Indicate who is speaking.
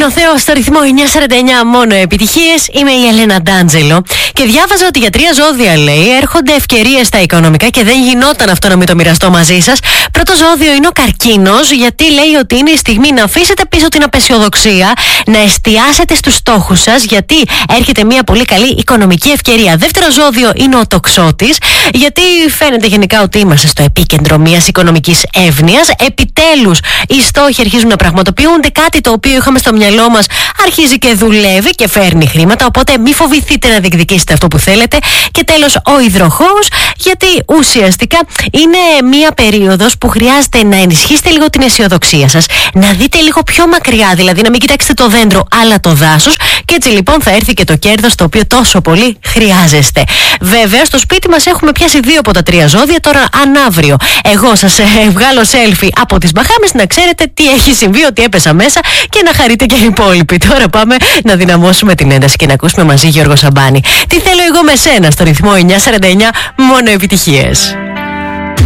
Speaker 1: ο Θεός στο ρυθμό 949, μόνο επιτυχίες. Είμαι η Ελένα Ντάντζελο και διάβαζα ότι για 3 ζώδια, λέει, έρχονται ευκαιρίες στα οικονομικά και δεν γινόταν αυτό να μην το μοιραστώ μαζί σας. Πρώτο ζώδιο είναι ο Καρκίνος, γιατί λέει ότι είναι η στιγμή να αφήσετε πίσω την απεσιοδοξία, να εστιάσετε στους στόχους σας, γιατί έρχεται μια πολύ καλή οικονομική ευκαιρία. Δεύτερο ζώδιο είναι ο Τοξότης, γιατί φαίνεται γενικά ότι είμαστε στο επίκεντρο μιας οικονομικής εύνοιας. Επιτέλους, οι στόχοι αρχίζουν να πραγματοποιούνται. Κάτι το οποίο είχαμε στο μυαλό μας αρχίζει και δουλεύει και φέρνει χρήματα. Οπότε μη φοβηθείτε να διεκδικήσετε αυτό που θέλετε. Και τέλος, ο Υδροχόος, γιατί ουσιαστικά είναι μια περίοδος που χρειάζεται να ενισχύσετε λίγο την αισιοδοξία σας, να δείτε λίγο πιο μακριά, δηλαδή να μην κοιτάξετε το δέντρο αλλά το δάσος. Και έτσι λοιπόν θα έρθει και το κέρδος το οποίο τόσο πολύ χρειάζεστε. Βέβαια, στο σπίτι μας έχουμε πιάσει 2 από τα 3 ζώδια. Τώρα, αν αύριο εγώ σας βγάλω selfie από τις Μπαχάμες, να ξέρετε τι έχει συμβεί, ότι έπεσα μέσα και να χαρείτε και οι υπόλοιποι. Τώρα πάμε να δυναμώσουμε την ένταση και να ακούσουμε μαζί Γιώργο Σαμπάνη. Τι θέλω εγώ με σένα στο ρυθμό 949, μόνο επιτυχίες.